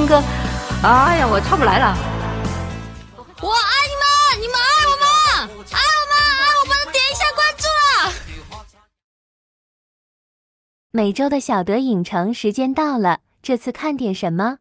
歌，哎呀，我唱不来了。 我爱你们，你们爱我吗？爱我吗？爱我们，点一下关注啊！ 每周的小德影城时间到了，这次看点什么？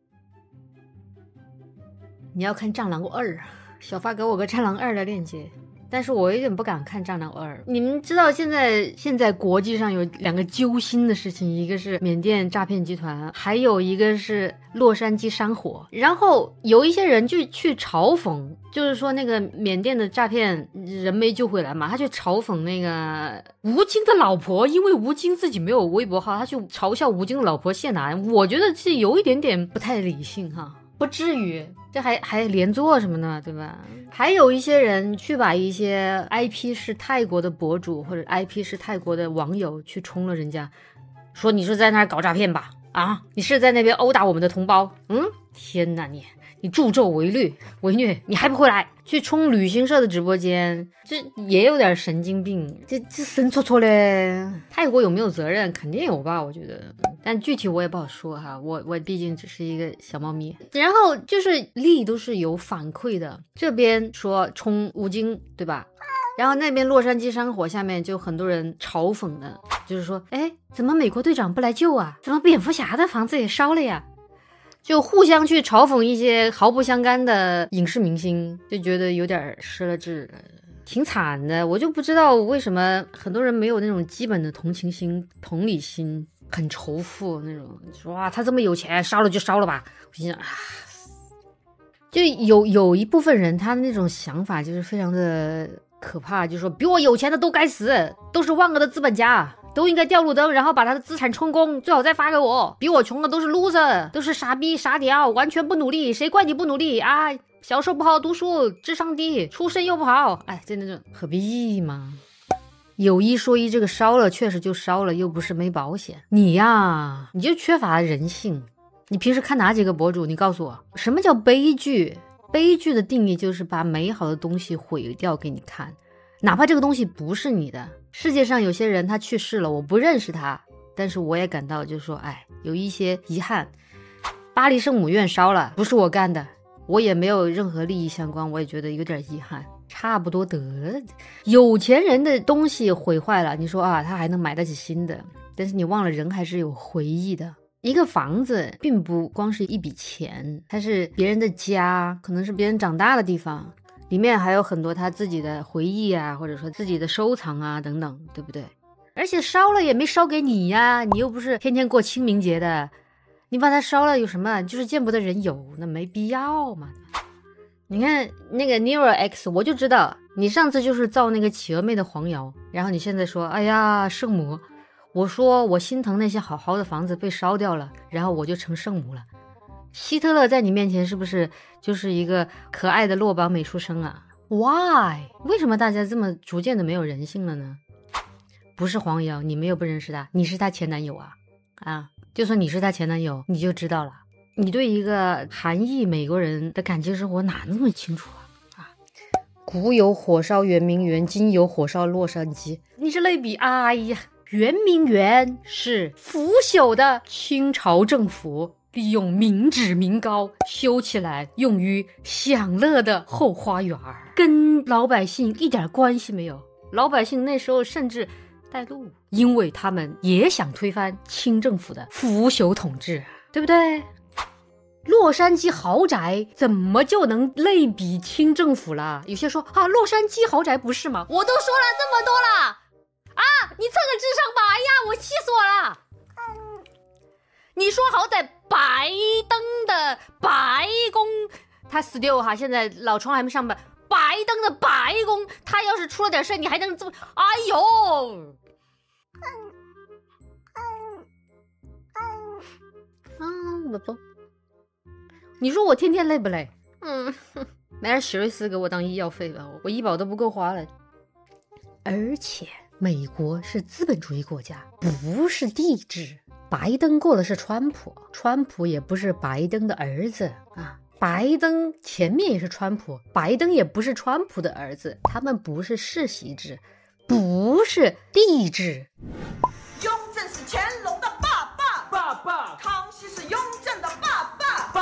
你要看《战狼2》，小发给我个《战狼2》的链接。但是我有点不敢看《战狼2》。你们知道现在国际上有2个揪心的事情，一个是缅甸诈骗集团，还有一个是洛杉矶山火。然后有一些人就去嘲讽，就是说那个缅甸的诈骗人没救回来嘛，他去嘲讽那个吴京的老婆，因为吴京自己没有微博号，他去嘲笑吴京的老婆谢楠。我觉得是有一点点不太理性哈。不至于，这还连坐什么呢，对吧？还有一些人去把一些 IP 是泰国的博主或者 IP 是泰国的网友去冲了人家，说你是在那儿搞诈骗吧？啊，你是在那边殴打我们的同胞？天哪，你助纣为虐，你还不回来？去冲旅行社的直播间，这也有点神经病，这神戳戳嘞！泰国有没有责任？肯定有吧，我觉得，但具体我也不好说哈，我毕竟只是一个小猫咪。然后就是利都是有反馈的，这边说冲吴京，对吧？然后那边洛杉矶山火下面就很多人嘲讽的，就是说，哎，怎么美国队长不来救啊？怎么蝙蝠侠的房子也烧了呀？就互相去嘲讽一些毫不相干的影视明星，就觉得有点失了智了，挺惨的。我就不知道为什么很多人没有那种基本的同情心、同理心，很仇富那种，说哇他这么有钱，烧了就烧了吧。我心想啊，就有一部分人他的那种想法就是非常的可怕，就是说比我有钱的都该死，都是万恶的资本家，都应该掉路灯，然后把他的资产充公，最好再发给我。比我穷的都是 loser， 都是傻逼傻屌，完全不努力，谁怪你不努力啊？小时候不好好读书，智商低，出身又不好，哎，真的就何必嘛？有一说一，这个烧了确实就烧了，又不是没保险。你呀，你就缺乏人性。你平时看哪几个博主？你告诉我，什么叫悲剧？悲剧的定义就是把美好的东西毁掉给你看，哪怕这个东西不是你的。世界上有些人他去世了，我不认识他，但是我也感到就是说，哎，有一些遗憾。巴黎圣母院烧了，不是我干的，我也没有任何利益相关，我也觉得有点遗憾，差不多得了。有钱人的东西毁坏了，你说啊，他还能买得起新的，但是你忘了人还是有回忆的。一个房子并不光是一笔钱，它是别人的家，可能是别人长大的地方，里面还有很多他自己的回忆啊，或者说自己的收藏啊等等，对不对？而且烧了也没烧给你呀，你又不是天天过清明节的，你把它烧了有什么？就是见不得人有，那没必要嘛。你看那个 Nero X， 我就知道你上次就是造那个企鹅妹的黄谣，然后你现在说哎呀圣母，我说我心疼那些好好的房子被烧掉了，然后我就成圣母了。希特勒在你面前是不是就是一个可爱的落榜美术生啊？ Why？ 为什么大家这么逐渐的没有人性了呢？不是黄瑶，你们又不认识他，你是他前男友啊，就算你是他前男友你就知道了。你对一个韩裔美国人的感情生活哪那么清楚啊？古有火烧圆明园，今有火烧洛杉矶，你是类比。哎呀，圆明园是腐朽的清朝政府利用民脂民膏修起来用于享乐的后花园，跟老百姓一点关系没有。老百姓那时候甚至带路，因为他们也想推翻清政府的腐朽统治，对不对？洛杉矶豪宅怎么就能类比清政府了？有些说啊，洛杉矶豪宅不是吗？我都说了这么多了啊，你蹭个智商吧！哎呀，我气死我了！你说好歹拜登的白宫，他死掉哈，现在老川还没上班。拜登的白宫，他要是出了点事，你还能这么？哎呦！不错。你说我天天累不累？买点史瑞斯给我当医药费吧，我医保都不够花了。而且美国是资本主义国家，不是帝制。拜登过的是川普，川普也不是拜登的儿子啊。拜登前面也是川普，拜登也不是川普的儿子，他们不是世袭制，不是帝制。 雍正是乾隆的爸爸，康熙是雍正的爸爸，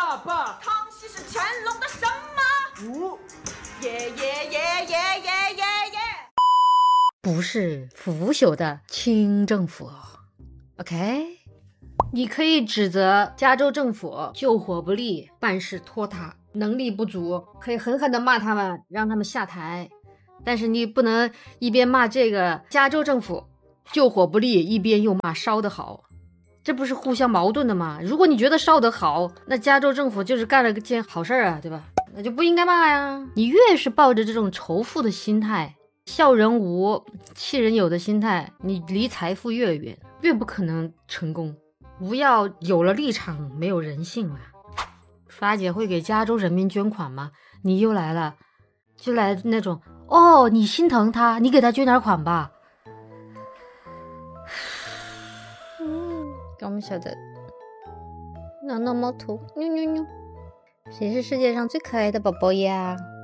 乾隆的什么？耶耶耶耶耶耶耶！ 不是腐朽的清政府。OK， 你可以指责加州政府救火不力，办事拖沓，能力不足，可以狠狠地骂他们，让他们下台。但是你不能一边骂这个加州政府救火不力，一边又骂烧得好，这不是互相矛盾的吗？如果你觉得烧得好，那加州政府就是干了件好事啊，对吧？那就不应该骂呀。你越是抱着这种仇富的心态，笑人无气人有的心态，你离财富越远，越不可能成功。不要有了立场没有人性了。发姐会给加州人民捐款吗？你又来了，就来那种哦，你心疼他，你给他捐点款吧。我们晓得，挠挠猫头，喵喵喵，谁是世界上最可爱的宝宝呀？